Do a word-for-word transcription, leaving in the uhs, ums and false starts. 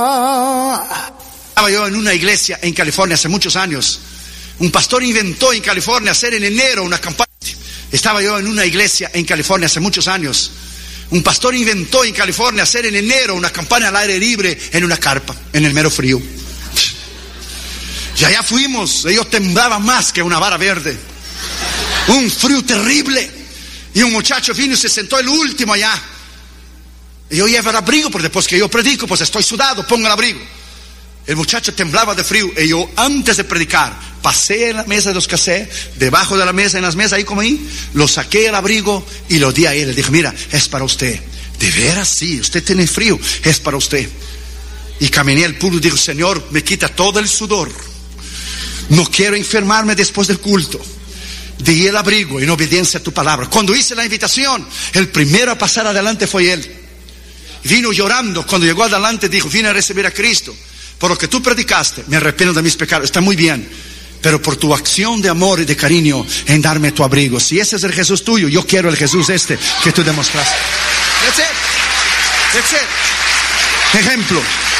Estaba yo en una iglesia en California hace muchos años. Un pastor inventó en California hacer en enero una campaña. Estaba yo en una iglesia en California hace muchos años. Un pastor inventó en California hacer en enero una campaña al aire libre en una carpa, en el mero frío. Y allá fuimos, ellos temblaban más que una vara verde. Un frío terrible. Y un muchacho vino y se sentó el último allá. Y yo llevo el abrigo, porque después que yo predico, pues estoy sudado, pongo el abrigo. El muchacho temblaba de frío. Y yo, antes de predicar, pasé en la mesa de los cassettes, debajo de la mesa, en las mesas, ahí como ahí, lo saqué el abrigo y lo di a él. Le dije, mira, es para usted. De veras, sí, usted tiene frío, es para usted. Y caminé al público y digo, Señor, me quita todo el sudor. No quiero enfermarme después del culto. Di el abrigo en obediencia a tu palabra. Cuando hice la invitación, el primero a pasar adelante fue él. Vino llorando. Cuando llegó adelante dijo, vine a recibir a Cristo. Por lo que tú predicaste, me arrepiento de mis pecados. Está muy bien, pero por tu acción de amor y de cariño en darme tu abrigo. Si ese es el Jesús tuyo, yo quiero el Jesús este que tú demostraste. That's it. That's it. Ejemplo.